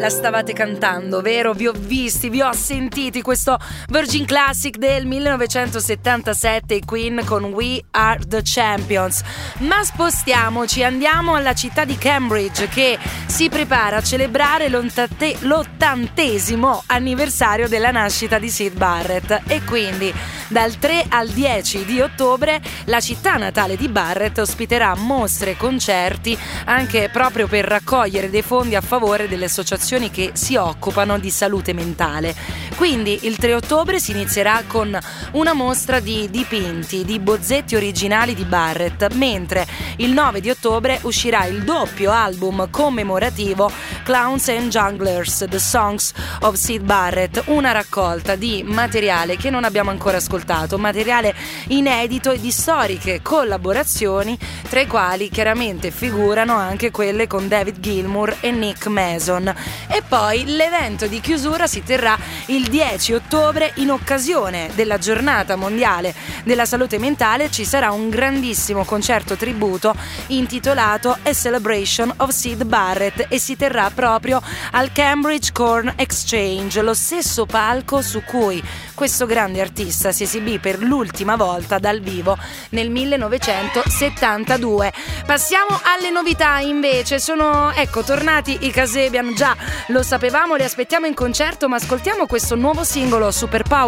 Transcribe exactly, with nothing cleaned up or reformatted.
la stavate cantando, vero? Vi ho visti, vi ho sentiti, questo Virgin Classic del millenovecentosettantasette, i Queen con We Are The Champions. Ma spostiamoci, andiamo alla città di Cambridge, che si prepara a celebrare l'ottante- l'ottantesimo anniversario della nascita di Syd Barrett, e quindi dal tre al dieci di ottobre la città natale di Barrett ospiterà mostre e concerti anche proprio per raccogliere dei fondi a favore delle associazioni che si occupano di salute mentale. Quindi il tre ottobre si inizierà con una mostra di dipinti, di bozzetti originali di Barrett, mentre il nove di ottobre uscirà il doppio album commemorativo Clowns and Junglers, The Songs of Syd Barrett, una raccolta di materiale che non abbiamo ancora ascoltato, materiale inedito e di storiche collaborazioni, tra i quali chiaramente figurano anche quelle con David Gilmour e Nick Mason. E poi l'evento di chiusura si terrà il dieci ottobre in occasione della giornata mondiale della salute mentale. Ci sarà un grandissimo concerto tributo intitolato A Celebration of Syd Barrett e si terrà proprio al Cambridge Corn Exchange, lo stesso palco su cui questo grande artista si esibì per l'ultima volta dal vivo nel millenovecentosettantadue. Passiamo alle novità invece. Sono, ecco, tornati i Kasabian, già lo sapevamo, li aspettiamo in concerto, ma ascoltiamo questo nuovo singolo, Super Power.